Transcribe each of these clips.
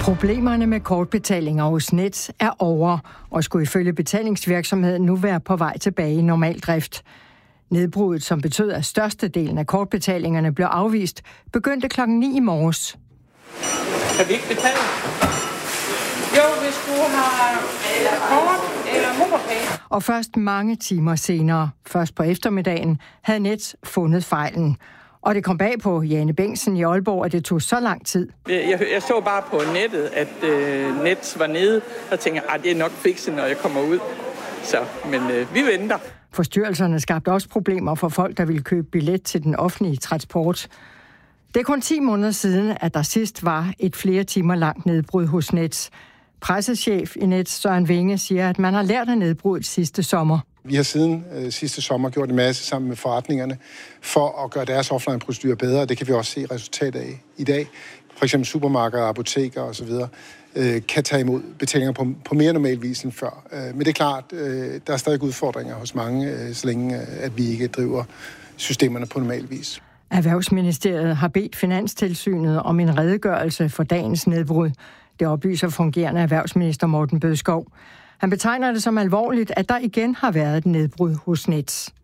Problemerne med kortbetalinger hos Nets er over, og skulle ifølge betalingsvirksomheden nu være på vej tilbage i normal drift. Nedbruddet, som betød, at størstedelen af kortbetalingerne blev afvist, begyndte 9:00 i morges. Kan vi ikke betale? Jo, hvis du har kort eller MobilePay. Og først mange timer senere, først på eftermiddagen, havde Nets fundet fejlen. Og det kom bag på Jane Bengtsen i Aalborg, at det tog så lang tid. Jeg så bare på nettet, at Nets var nede, og tænkte, at det er nok fikset, når jeg kommer ud. Men vi venter. Forstyrrelserne skabte også problemer for folk, der ville købe billet til den offentlige transport. Det er kun 10 måneder siden, at der sidst var et flere timer langt nedbrud hos Nets. Pressechef i Nets, Søren Winge, siger, at man har lært af nedbruddet sidste sommer. Vi har siden sidste sommer gjort en masse sammen med forretningerne for at gøre deres offline-procedurer bedre. Det kan vi også se resultatet af i dag. For eksempel supermarkeder, apoteker osv. Kan tage imod betalinger på mere normal vis end før. Men det er klart, der er stadig udfordringer hos mange, så længe at vi ikke driver systemerne på normal vis. Erhvervsministeriet har bedt Finanstilsynet om en redegørelse for dagens nedbrud. Det oplyser fungerende erhvervsminister Morten Bødskov. Han betegner det som alvorligt, at der igen har været et nedbrud hos Nets.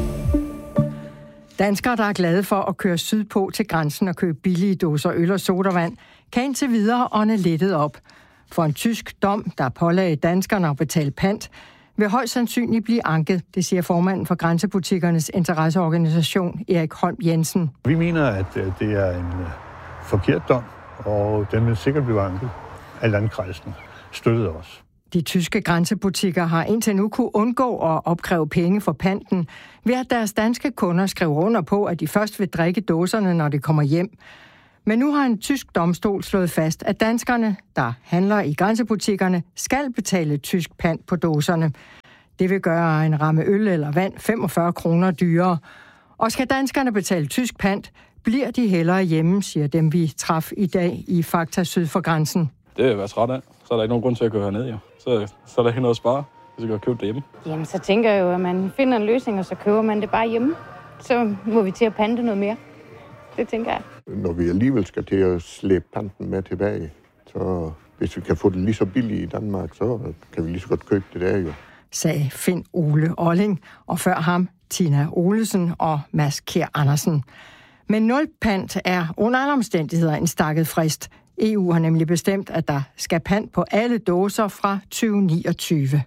Danskere, der er glade for at køre sydpå til grænsen og købe billige dåser øl og sodavand, kan indtil videre ånde lettet op. For en tysk dom, der pålagde danskerne at betale pant, vil højst sandsynligt blive anket, det siger formanden for Grænsebutikernes interesseorganisation, Erik Holm Jensen. Vi mener, at det er en forkert dom, og den vil sikkert blive anket. Alle landkredsen støttede os. De tyske grænsebutikker har indtil nu kunne undgå at opkræve penge for panten, ved at deres danske kunder skriver under på, at de først vil drikke dåserne, når de kommer hjem. Men nu har en tysk domstol slået fast, at danskerne, der handler i grænsebutikkerne, skal betale tysk pant på dåserne. Det vil gøre en ramme øl eller vand 45 kroner dyrere. Og skal danskerne betale tysk pant, bliver de hellere hjemme, siger dem, vi traf i dag i Fakta syd for grænsen. Det er jeg træt af. Så er der ikke nogen grund til at køre herned, jo. Så er der ikke noget at spare, hvis jeg kan købe det hjemme. Jamen, så tænker jeg jo, at man finder en løsning, og så køber man det bare hjemme. Så må vi til at pante noget mere. Det tænker jeg. Når vi alligevel skal til at slæbe panten med tilbage, så hvis vi kan få det lige så billigt i Danmark, så kan vi lige så godt købe det der, jo. Sagde Finn Ole Olling, og før ham Tina Olesen og Mads Kjær Andersen. Men 0 pant er under alle omstændigheder en stakket frist. EU har nemlig bestemt, at der skal pant på alle dåser fra 2029.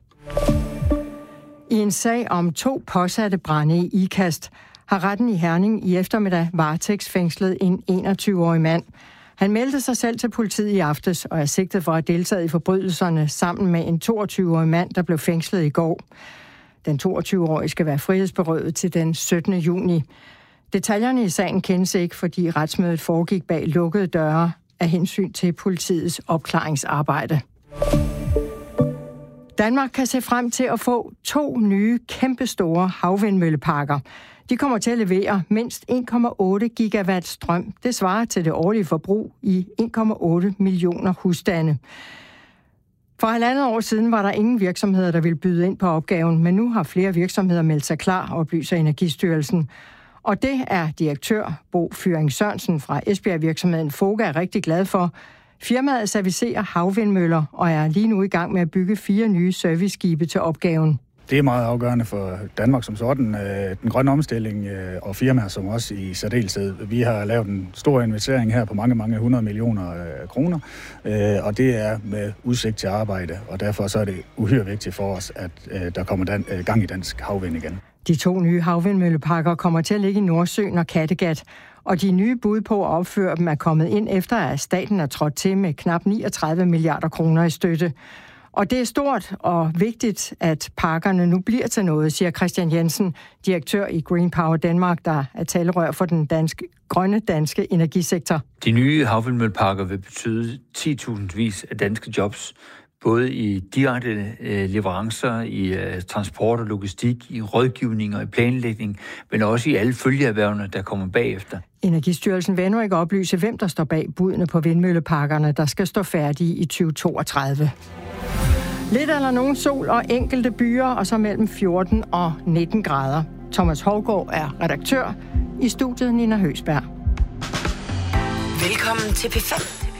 I en sag om 2 påsatte brande i Ikast har retten i Herning i eftermiddag varetægtsfængslet en 21-årig mand. Han meldte sig selv til politiet i aftes og er sigtet for at deltage i forbrydelserne sammen med en 22-årig mand, der blev fængslet i går. Den 22-årige skal være frihedsberøvet til den 17. juni. Detaljerne i sagen kendes ikke, fordi retsmødet foregik bag lukkede døre af hensyn til politiets opklaringsarbejde. Danmark kan se frem til at få 2 nye kæmpestore havvindmølleparker. De kommer til at levere mindst 1,8 gigawatt strøm. Det svarer til det årlige forbrug i 1,8 millioner husstande. For 1,5 år siden var der ingen virksomheder, der ville byde ind på opgaven, men nu har flere virksomheder meldt sig klar, oplyser Energistyrelsen. Og det er direktør Bo Fyring Sørensen fra Esbjerg-virksomheden Foga rigtig glad for. Firmaet servicerer havvindmøller og er lige nu i gang med at bygge 4 nye serviceskibe til opgaven. Det er meget afgørende for Danmark som sådan, den grønne omstilling og firmaer som også i særdeleshed. Vi har lavet en stor investering her på mange 100 millioner kroner, og det er med udsigt til arbejde, og derfor så er det uhyre vigtigt for os, at der kommer gang i dansk havvind igen. De 2 nye havvindmølleparker kommer til at ligge i Nordsøen og Kattegat, og de nye bud på at opføre dem er kommet ind efter, at staten er trådt til med knap 39 milliarder kroner i støtte. Og det er stort og vigtigt, at parkerne nu bliver til noget, siger Christian Jensen, direktør i Green Power Danmark, der er talerør for den grønne danske energisektor. De nye havvindmølleparker vil betyde 10.000 vis af danske jobs, både i direkte leverancer, i transport og logistik, i rådgivning og i planlægning, men også i alle følgeerhvervene, der kommer bagefter. Energistyrelsen vil endnu ikke oplyse, hvem der står bag budene på vindmølleparkerne, der skal stå færdige i 2032. Lidt eller nogen sol og enkelte byer, og så mellem 14 og 19 grader. Thomas Hovgaard er redaktør. I studiet Nina Høsberg. Velkommen til P5.